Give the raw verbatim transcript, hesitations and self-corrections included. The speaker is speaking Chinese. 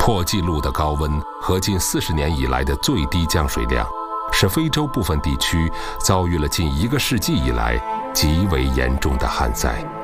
破纪录的高温和近四十年以来的最低降水量，使非洲部分地区遭遇了近一个世纪以来极为严重的旱灾。